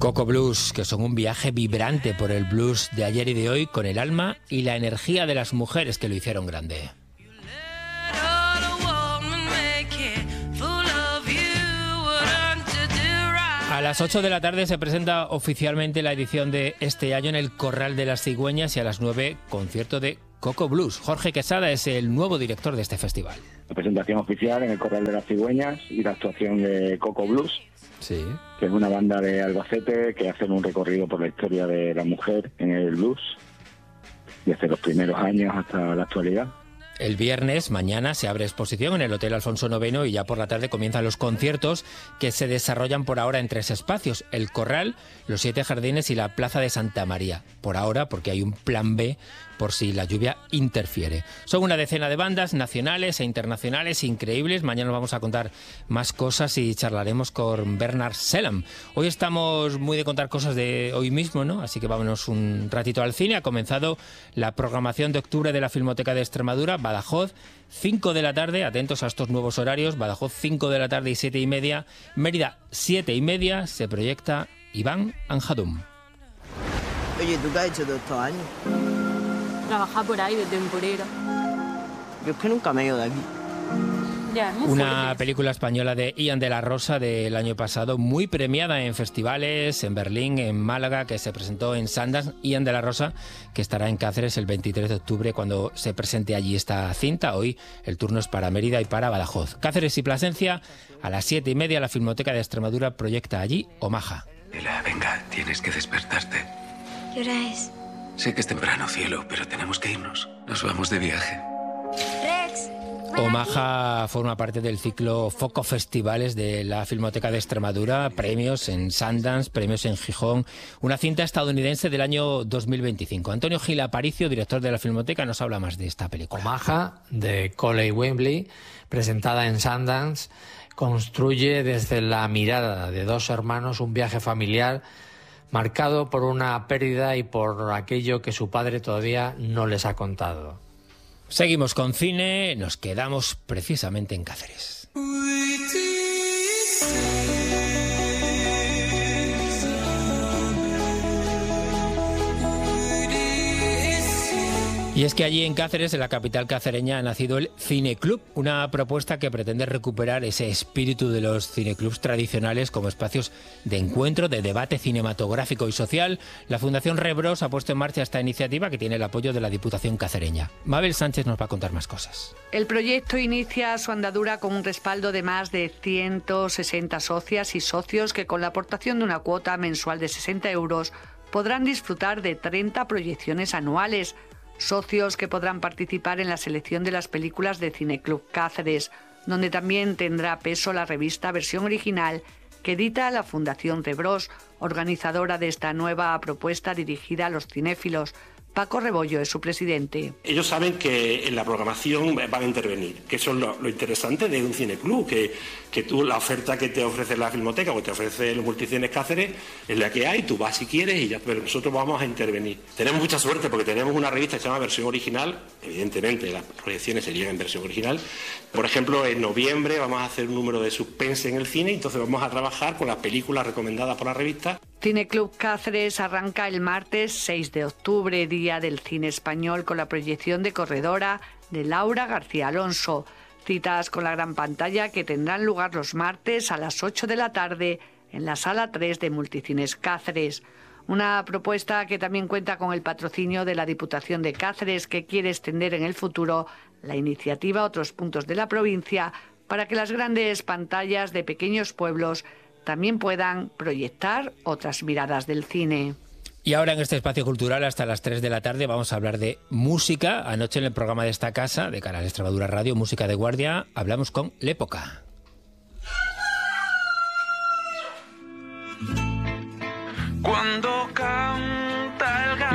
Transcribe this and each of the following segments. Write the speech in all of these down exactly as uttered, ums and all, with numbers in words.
Coco Blues, que son un viaje vibrante por el blues de ayer y de hoy, con el alma y la energía de las mujeres que lo hicieron grande. A las ocho de la tarde se presenta oficialmente la edición de este año en el Corral de las Cigüeñas y a las nueve concierto de Coco Blues. Jorge Quesada es el nuevo director de este festival. La presentación oficial en el Corral de las Cigüeñas y la actuación de Coco Blues, sí, que es una banda de Albacete que hacen un recorrido por la historia de la mujer en el blues desde los primeros años hasta la actualidad. El viernes, mañana, se abre exposición en el Hotel Alfonso noveno y ya por la tarde comienzan los conciertos que se desarrollan por ahora en tres espacios: el Corral, los Siete Jardines y la Plaza de Santa María. Por ahora, porque hay un plan B por si la lluvia interfiere. Son una decena de bandas nacionales e internacionales increíbles. Mañana vamos a contar más cosas y charlaremos con Bernard Selam. Hoy estamos muy de contar cosas de hoy mismo, ¿no? Así que vámonos un ratito al cine. Ha comenzado la programación de octubre de la Filmoteca de Extremadura, Badajoz, cinco de la tarde, atentos a estos nuevos horarios, Badajoz cinco de la tarde y siete y media, Mérida siete y media, se proyecta Iván Anjadum. Oye, ¿tú qué has hecho todos estos años? Trabajar por ahí de temporera. Yo es que nunca me he ido de aquí. Ya, muy Una fuerte. película española de Ian de la Rosa del año pasado, muy premiada en festivales, en Berlín, en Málaga, que se presentó en Sundance. Ian de la Rosa, que estará en Cáceres el veintitrés de octubre cuando se presente allí esta cinta. Hoy el turno es para Mérida y para Badajoz. Cáceres y Plasencia, a las siete y media la Filmoteca de Extremadura proyecta allí Omaha. Ela, venga, tienes que despertarte. ¿Qué hora es? Sé que es temprano, cielo, pero tenemos que irnos. Nos vamos de viaje. Rex. Omaha forma parte del ciclo Foco Festivales de la Filmoteca de Extremadura, premios en Sundance, premios en Gijón, una cinta estadounidense del año dos mil veinticinco. Antonio Gil Aparicio, director de la Filmoteca, nos habla más de esta película. Omaha, de Coley Wembley, presentada en Sundance, construye desde la mirada de dos hermanos un viaje familiar marcado por una pérdida y por aquello que su padre todavía no les ha contado. Seguimos con cine, nos quedamos precisamente en Cáceres. Y es que allí en Cáceres, en la capital cacereña, ha nacido el Cineclub, una propuesta que pretende recuperar ese espíritu de los cineclubs tradicionales como espacios de encuentro, de debate cinematográfico y social. La Fundación Rebros ha puesto en marcha esta iniciativa que tiene el apoyo de la Diputación cacereña. Mabel Sánchez nos va a contar más cosas. El proyecto inicia su andadura con un respaldo de más de ciento sesenta socias y socios que, con la aportación de una cuota mensual de sesenta euros, podrán disfrutar de treinta proyecciones anuales. Socios que podrán participar en la selección de las películas de Cineclub Cáceres, donde también tendrá peso la revista Versión Original que edita la Fundación Rebros, organizadora de esta nueva propuesta dirigida a los cinéfilos. Paco Rebollo es su presidente. Ellos saben que en la programación van a intervenir, que eso es lo, lo interesante de un cineclub, que, que tú la oferta que te ofrece la Filmoteca o te ofrece los Multicines Cáceres es la que hay, tú vas si quieres y ya, pero nosotros vamos a intervenir. Tenemos mucha suerte porque tenemos una revista que se llama Versión Original, evidentemente las proyecciones serían en versión original. Por ejemplo, en noviembre vamos a hacer un número de suspense en el cine, entonces vamos a trabajar con las películas recomendadas por la revista. Cineclub Cáceres arranca el martes seis de octubre, Día del Cine Español, con la proyección de Corredora de Laura García Alonso. Citas con la gran pantalla que tendrán lugar los martes a las ocho de la tarde en la Sala tres de Multicines Cáceres. Una propuesta que también cuenta con el patrocinio de la Diputación de Cáceres, que quiere extender en el futuro la iniciativa a otros puntos de la provincia para que las grandes pantallas de pequeños pueblos también puedan proyectar otras miradas del cine. Y ahora en este espacio cultural hasta las tres de la tarde vamos a hablar de música. Anoche en el programa de esta casa, de Canal Extremadura Radio, Música de Guardia, hablamos con L'Época. Cuando canta el gallo.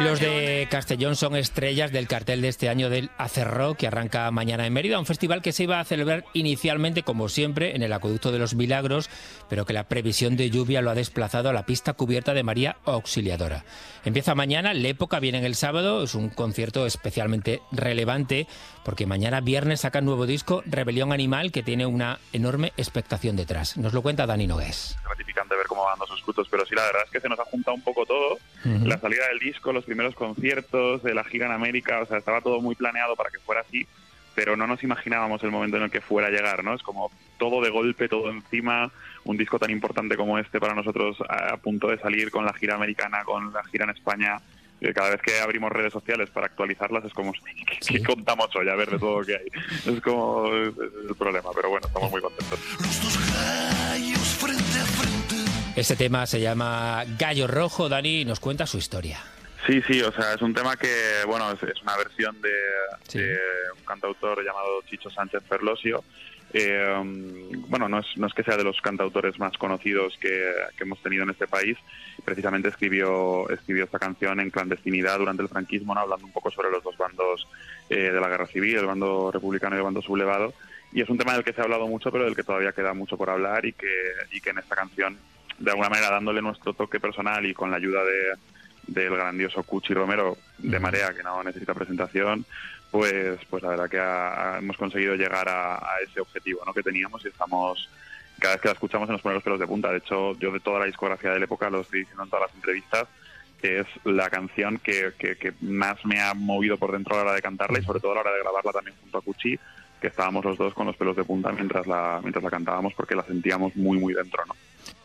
Los de Castellón son estrellas del cartel de este año del Acerró, que arranca mañana en Mérida, un festival que se iba a celebrar inicialmente, como siempre, en el Acueducto de los Milagros, pero que la previsión de lluvia lo ha desplazado a la pista cubierta de María Auxiliadora. Empieza mañana, L'Época viene el sábado, es un concierto especialmente relevante, porque mañana viernes saca un nuevo disco, Rebelión Animal, que tiene una enorme expectación detrás. Nos lo cuenta Dani Nogués. Es gratificante ver cómo van dando sus frutos, pero sí, la verdad es que se nos ha juntado un poco todo. Uh-huh. La salida del disco, los primeros conciertos, de la gira en América, o sea, estaba todo muy planeado para que fuera así, pero no nos imaginábamos el momento en el que fuera a llegar, ¿no? Es como todo de golpe, todo encima, un disco tan importante como este para nosotros a punto de salir con la gira americana, con la gira en España. Cada vez que abrimos redes sociales para actualizarlas es como, ¿qué, sí. ¿qué contamos hoy? A ver, de todo lo que hay. Es como es, es el problema, pero bueno, estamos muy contentos. Los dos gallos frente a frente. Este tema se llama Gallo Rojo, Dani, nos cuenta su historia. Sí, sí, o sea, es un tema que, bueno, es, es una versión de, sí. de un cantautor llamado Chicho Sánchez Ferlosio. Eh, bueno, no es, no es que sea de los cantautores más conocidos que, que hemos tenido en este país. Precisamente escribió escribió esta canción en clandestinidad durante el franquismo, ¿no? Hablando un poco sobre los dos bandos eh, de la guerra civil, el bando republicano y el bando sublevado. Y es un tema del que se ha hablado mucho, pero del que todavía queda mucho por hablar y que, y que en esta canción, de alguna manera, dándole nuestro toque personal y con la ayuda de del grandioso Cuchi Romero de Marea, que no necesita presentación, pues pues la verdad que ha, ha, hemos conseguido llegar a, a ese objetivo, ¿no? que teníamos, y estamos, cada vez que la escuchamos se nos ponen los pelos de punta. De hecho, yo de toda la discografía de L'Época, lo estoy diciendo en todas las entrevistas, que es la canción que, que, que más me ha movido por dentro a la hora de cantarla y sobre todo a la hora de grabarla también junto a Cuchi, que estábamos los dos con los pelos de punta mientras la, mientras la cantábamos, porque la sentíamos muy muy dentro, ¿no?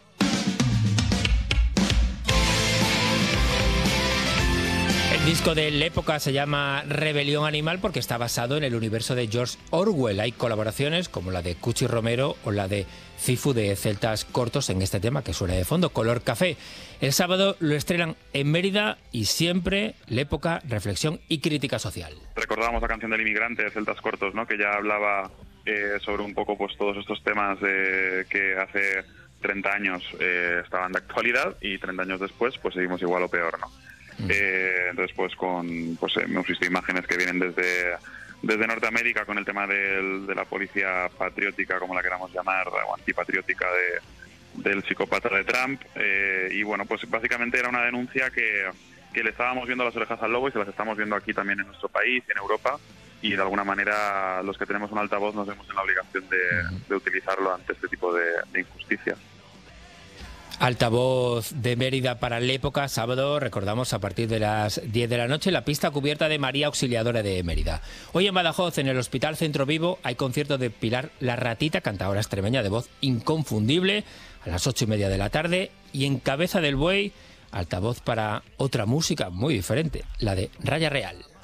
El disco de L'Época se llama Rebelión Animal porque está basado en el universo de George Orwell. Hay colaboraciones como la de Cuchi Romero o la de Cifu de Celtas Cortos en este tema que suena de fondo, Color Café. El sábado lo estrenan en Mérida y siempre L'Época, reflexión y crítica social. Recordábamos la canción del inmigrante de Celtas Cortos, ¿no? que ya hablaba eh, sobre un poco pues todos estos temas de, que hace treinta años eh, estaban de actualidad y treinta años después pues seguimos igual o peor, ¿no? Eh, entonces pues con pues hemos visto imágenes que vienen desde desde Norteamérica con el tema del, de la policía patriótica, como la queramos llamar, o antipatriótica de, del psicópata de Trump, eh, y bueno, pues básicamente era una denuncia que, que le estábamos viendo las orejas al lobo y se las estamos viendo aquí también en nuestro país y en Europa, y de alguna manera los que tenemos un altavoz nos vemos en la obligación de, de utilizarlo ante este tipo de, de injusticias. Altavoz de Mérida para L'Época, sábado, recordamos, a partir de las diez de la noche, la pista cubierta de María Auxiliadora de Mérida. Hoy en Badajoz, en el Hospital Centro Vivo, hay concierto de Pilar La Ratita, cantadora extremeña de voz inconfundible, a las ocho y media de la tarde, y en Cabeza del Buey, altavoz para otra música muy diferente, la de Raya Real.